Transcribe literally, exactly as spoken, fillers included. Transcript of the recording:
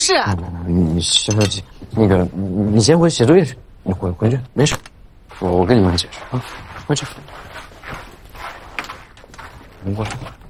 是啊， 你你先别急，那个你你先回去写作业去，你回回去没事，我我跟你妈解释啊，回去。你过来。